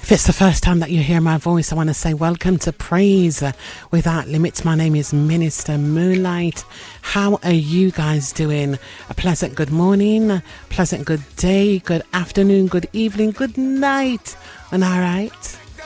If it's the first time that you hear my voice, I want to say welcome to Praise Without Limits. My name is Minister Moonlight. How are you guys doing? A pleasant good morning, pleasant good day, good afternoon, good evening, good night. And all right.